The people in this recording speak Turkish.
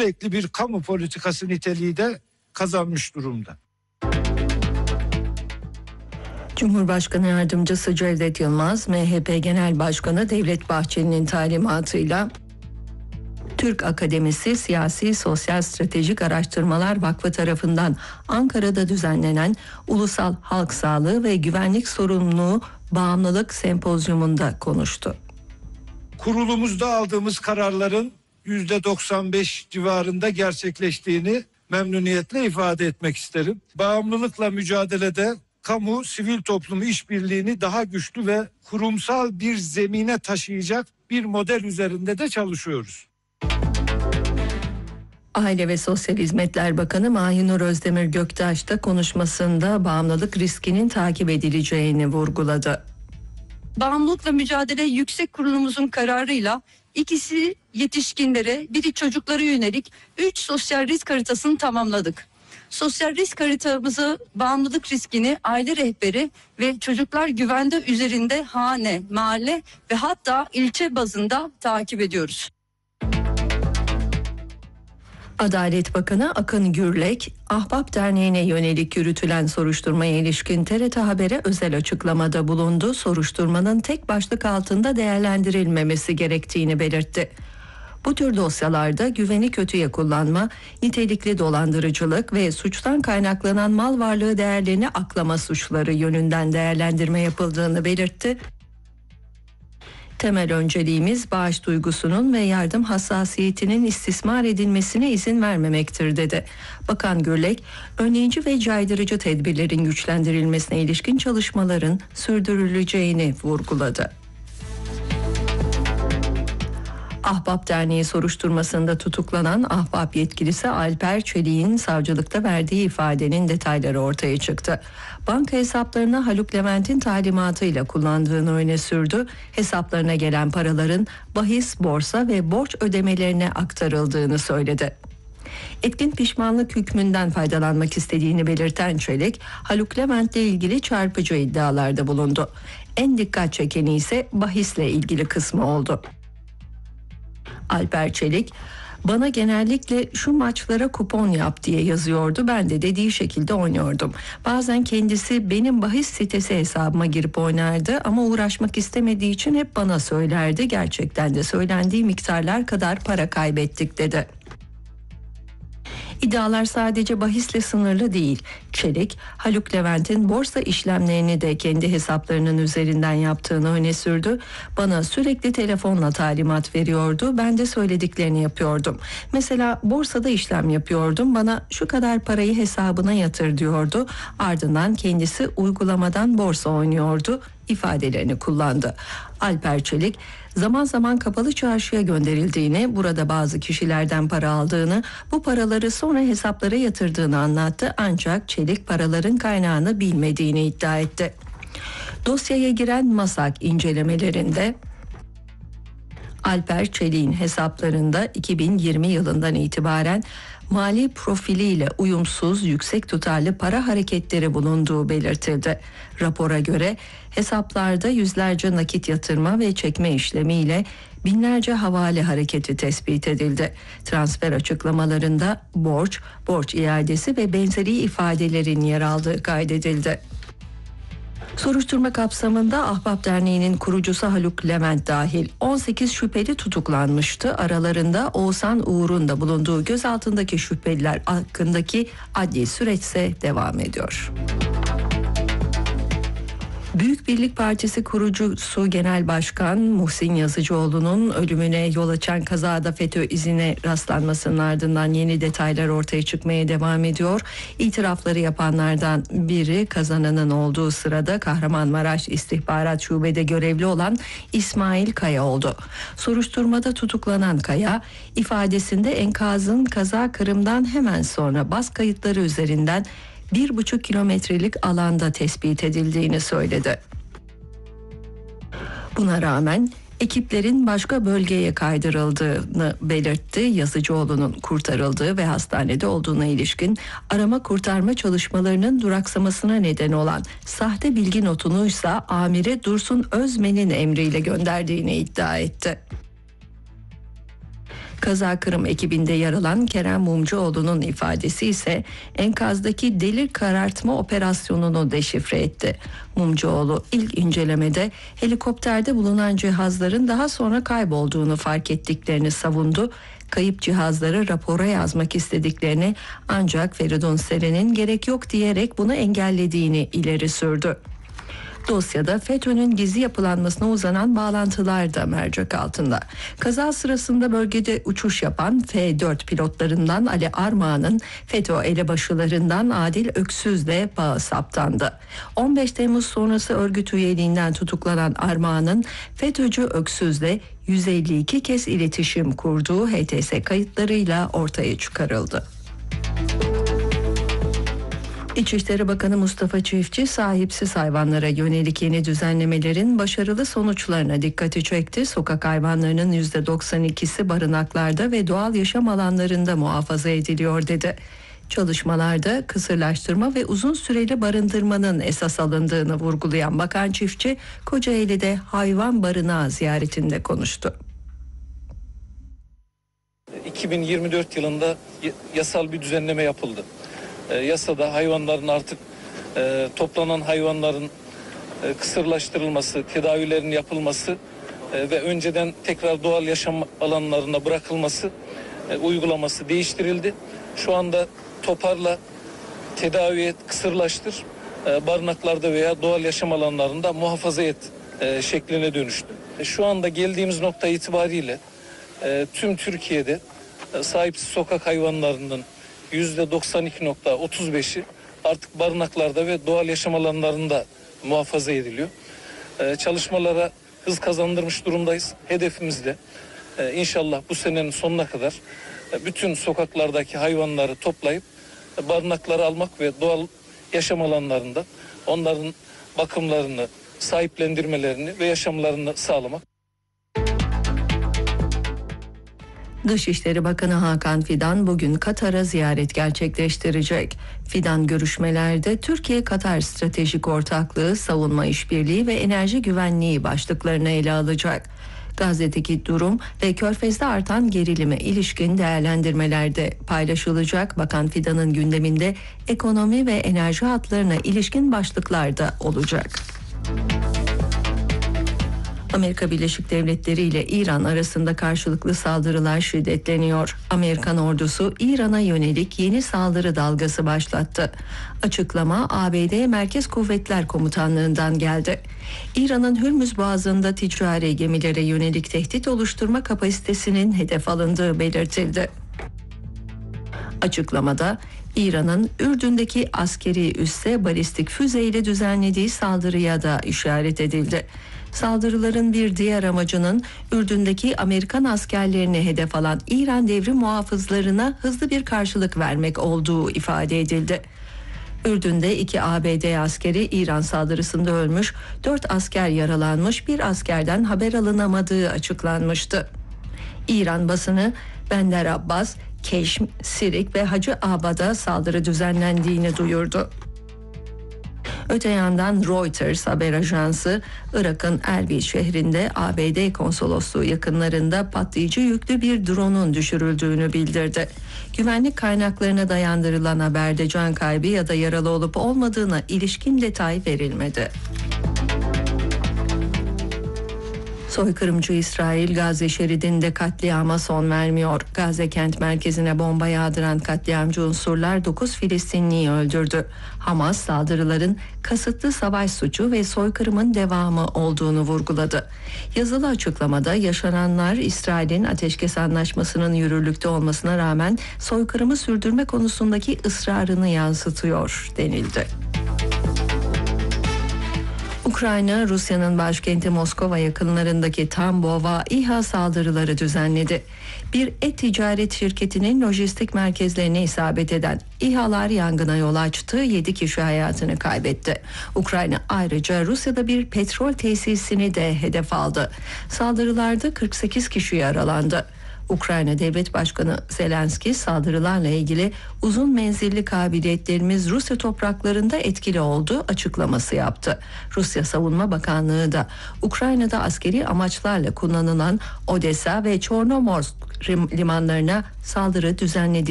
sürekli bir kamu politikası niteliği de kazanmış durumda. Cumhurbaşkanı Yardımcısı Cevdet Yılmaz, MHP Genel Başkanı Devlet Bahçeli'nin talimatıyla Türk Akademisi Siyasi Sosyal Stratejik Araştırmalar Vakfı tarafından Ankara'da düzenlenen Ulusal Halk Sağlığı ve Güvenlik Sorumluluğu Bağımlılık Sempozyumunda konuştu. Kurulumuzda aldığımız kararların %95 civarında gerçekleştiğini memnuniyetle ifade etmek isterim. Bağımlılıkla mücadelede kamu, sivil toplumu işbirliğini daha güçlü ve kurumsal bir zemine taşıyacak bir model üzerinde de çalışıyoruz. Aile ve Sosyal Hizmetler Bakanı Mahinur Özdemir Göktaş da konuşmasında bağımlılık riskinin takip edileceğini vurguladı. Bağımlılıkla mücadele yüksek kurulumuzun kararıyla ikisi yetişkinlere, biri çocuklara yönelik 3 sosyal risk haritasını tamamladık. Sosyal risk haritamızı, bağımlılık riskini aile rehberi ve çocuklar güvende üzerinde hane, mahalle ve hatta ilçe bazında takip ediyoruz. Adalet Bakanı Akın Gürlek, Ahbap Derneği'ne yönelik yürütülen soruşturmaya ilişkin TRT Haber'e özel açıklamada bulundu. Soruşturmanın tek başlık altında değerlendirilmemesi gerektiğini belirtti. Bu tür dosyalarda güveni kötüye kullanma, nitelikli dolandırıcılık ve suçtan kaynaklanan mal varlığı değerlerini aklama suçları yönünden değerlendirme yapıldığını belirtti. Temel önceliğimiz bağış duygusunun ve yardım hassasiyetinin istismar edilmesine izin vermemektir dedi. Bakan Gürlek, önleyici ve caydırıcı tedbirlerin güçlendirilmesine ilişkin çalışmaların sürdürüleceğini vurguladı. Ahbap Derneği soruşturmasında tutuklanan Ahbap yetkilisi Alper Çelik'in savcılıkta verdiği ifadenin detayları ortaya çıktı. Banka hesaplarına Haluk Levent'in talimatıyla kullandığını öne sürdü. Hesaplarına gelen paraların bahis, borsa ve borç ödemelerine aktarıldığını söyledi. Etkin pişmanlık hükmünden faydalanmak istediğini belirten Çelik, Haluk Levent'le ilgili çarpıcı iddialarda bulundu. En dikkat çekeni ise bahisle ilgili kısmı oldu. Alper Çelik, bana genellikle şu maçlara kupon yap diye yazıyordu. Ben de dediği şekilde oynuyordum. Bazen kendisi benim bahis sitesi hesabıma girip oynardı ama uğraşmak istemediği için hep bana söylerdi. Gerçekten de söylendiği miktarlar kadar para kaybettik dedi. İddialar sadece bahisle sınırlı değil. Çelik, Haluk Levent'in borsa işlemlerini de kendi hesaplarının üzerinden yaptığını öne sürdü. Bana sürekli telefonla talimat veriyordu. Ben de söylediklerini yapıyordum. Mesela borsada işlem yapıyordum. Bana şu kadar parayı hesabına yatır diyordu. Ardından kendisi uygulamadan borsa oynuyordu ifadelerini kullandı. Alper Çelik, zaman zaman kapalı çarşıya gönderildiğini, burada bazı kişilerden para aldığını, bu paraları sonra hesaplara yatırdığını anlattı. Ancak Çelik paraların kaynağını bilmediğini iddia etti. Dosyaya giren MASAK incelemelerinde Alper Çelik'in hesaplarında 2020 yılından itibaren mali profiliyle uyumsuz yüksek tutarlı para hareketleri bulunduğu belirtildi. Rapora göre hesaplarda yüzlerce nakit yatırma ve çekme işlemiyle binlerce havale hareketi tespit edildi. Transfer açıklamalarında borç iadesi ve benzeri ifadelerin yer aldığı kaydedildi. Soruşturma kapsamında Ahbap Derneği'nin kurucusu Haluk Levent dahil 18 şüpheli tutuklanmıştı. Aralarında Oğuzhan Uğur'un da bulunduğu gözaltındaki şüpheliler hakkındaki adli süreçse devam ediyor. Büyük Birlik Partisi kurucusu Genel Başkan Muhsin Yazıcıoğlu'nun ölümüne yol açan kazada FETÖ izine rastlanmasının ardından yeni detaylar ortaya çıkmaya devam ediyor. İtirafları yapanlardan biri kazananın olduğu sırada Kahramanmaraş İstihbarat Şube'de görevli olan İsmail Kaya oldu. Soruşturmada tutuklanan Kaya, ifadesinde enkazın kaza kırımdan hemen sonra baz kayıtları üzerinden 1,5 kilometrelik alanda tespit edildiğini söyledi. Buna rağmen ekiplerin başka bölgeye kaydırıldığını belirtti. Yazıcıoğlu'nun kurtarıldığı ve hastanede olduğuna ilişkin arama kurtarma çalışmalarının duraksamasına neden olan sahte bilgi notunu ise amiri Dursun Özmen'in emriyle gönderdiğini iddia etti. Kaza Kırım ekibinde yer alan Kerem Mumcuoğlu'nun ifadesi ise enkazdaki delik karartma operasyonunu deşifre etti. Mumcuoğlu ilk incelemede helikopterde bulunan cihazların daha sonra kaybolduğunu fark ettiklerini savundu. Kayıp cihazları rapora yazmak istediklerini ancak Feridun Seren'in gerek yok diyerek bunu engellediğini ileri sürdü. Dosyada FETÖ'nün gizli yapılanmasına uzanan bağlantılar da mercek altında. Kaza sırasında bölgede uçuş yapan F-4 pilotlarından Ali Armağan'ın FETÖ elebaşılarından Adil Öksüz'le bağı saptandı. 15 Temmuz sonrası örgüt üyeliğinden tutuklanan Armağan'ın FETÖ'cü Öksüz'le 152 kez iletişim kurduğu HTS kayıtlarıyla ortaya çıkarıldı. İçişleri Bakanı Mustafa Çiftçi sahipsiz hayvanlara yönelik yeni düzenlemelerin başarılı sonuçlarına dikkati çekti. Sokak hayvanlarının %92'si barınaklarda ve doğal yaşam alanlarında muhafaza ediliyor dedi. Çalışmalarda kısırlaştırma ve uzun süreli barındırmanın esas alındığını vurgulayan Bakan Çiftçi, Kocaeli'de hayvan barınağı ziyaretinde konuştu. 2024 yılında yasal bir düzenleme yapıldı. Yasada hayvanların artık toplanan hayvanların kısırlaştırılması, tedavilerin yapılması ve önceden tekrar doğal yaşam alanlarına bırakılması uygulaması değiştirildi. Şu anda toparla, tedavi et, kısırlaştır, barınaklarda veya doğal yaşam alanlarında muhafaza et şekline dönüştü. Şu anda geldiğimiz nokta itibariyle tüm Türkiye'de sahipsiz sokak hayvanlarının %92.35'i artık barınaklarda ve doğal yaşam alanlarında muhafaza ediliyor. Çalışmalara hız kazandırmış durumdayız. Hedefimiz de inşallah bu senenin sonuna kadar bütün sokaklardaki hayvanları toplayıp barınaklara almak ve doğal yaşam alanlarında onların bakımlarını, sahiplendirmelerini ve yaşamlarını sağlamak. Dışişleri Bakanı Hakan Fidan bugün Katar'a ziyaret gerçekleştirecek. Fidan görüşmelerde Türkiye-Katar stratejik ortaklığı, savunma işbirliği ve enerji güvenliği başlıklarını ele alacak. Gazze'deki durum ve Körfez'de artan gerilime ilişkin değerlendirmelerde paylaşılacak. Bakan Fidan'ın gündeminde ekonomi ve enerji hatlarına ilişkin başlıklar da olacak. Amerika Birleşik Devletleri ile İran arasında karşılıklı saldırılar şiddetleniyor. Amerikan ordusu İran'a yönelik yeni saldırı dalgası başlattı. Açıklama ABD Merkez Kuvvetler Komutanlığı'ndan geldi. İran'ın Hürmüz Boğazı'nda ticari gemilere yönelik tehdit oluşturma kapasitesinin hedef alındığı belirtildi. Açıklamada İran'ın Ürdün'deki askeri üsse balistik füzeyle düzenlediği saldırıya da işaret edildi. Saldırıların bir diğer amacının Ürdün'deki Amerikan askerlerini hedef alan İran devrim muhafızlarına hızlı bir karşılık vermek olduğu ifade edildi. Ürdün'de 2 ABD askeri İran saldırısında ölmüş, 4 asker yaralanmış, bir askerden haber alınamadığı açıklanmıştı. İran basını Bender Abbas, Keşm, Sirik ve Hacı Abad'a saldırı düzenlendiğini duyurdu. Öte yandan Reuters haber ajansı Irak'ın Erbil şehrinde ABD konsolosluğu yakınlarında patlayıcı yüklü bir drone'un düşürüldüğünü bildirdi. Güvenlik kaynaklarına dayandırılan haberde can kaybı ya da yaralı olup olmadığına ilişkin detay verilmedi. Soykırımcı İsrail Gazze şeridinde katliama son vermiyor. Gazze kent merkezine bomba yağdıran katliamcı unsurlar 9 Filistinliyi öldürdü. Hamas saldırıların kasıtlı savaş suçu ve soykırımın devamı olduğunu vurguladı. Yazılı açıklamada yaşananlar İsrail'in ateşkes anlaşmasının yürürlükte olmasına rağmen soykırımı sürdürme konusundaki ısrarını yansıtıyor denildi. Ukrayna, Rusya'nın başkenti Moskova yakınlarındaki Tambova İHA saldırıları düzenledi. Bir et-ticaret şirketinin lojistik merkezlerine isabet eden İHA'lar yangına yol açtı, 7 kişi hayatını kaybetti. Ukrayna ayrıca Rusya'da bir petrol tesisini de hedef aldı. Saldırılarda 48 kişi yaralandı. Ukrayna Devlet Başkanı Zelenski saldırılarla ilgili uzun menzilli kabiliyetlerimiz Rusya topraklarında etkili oldu açıklaması yaptı. Rusya Savunma Bakanlığı da Ukrayna'da askeri amaçlarla kullanılan Odessa ve Çornomorsk limanlarına saldırı düzenledi.